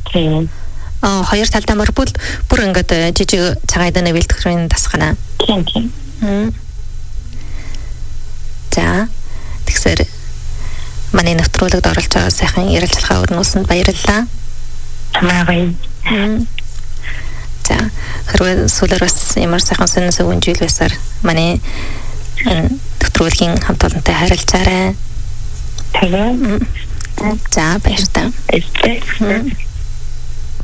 Тийм. Хоёр талдаа мөрбөл бүр ингээд жижиг цагааданы бэлтгэрийн тасгана. Тийм. За тэгсэр манай нэвтрүүлэгт оролцож байгаа сайхан ярилцлагаа өрнүүлсэнд баярлалаа. Тамаагүй. За хэрвээ сүүлээр бас ямар сайхан сонирхол үнжил байсаар манай нэвтрүүлгийн хамт олонтой харилцаарай. Тэгээ. За баярлалаа. Эстэй.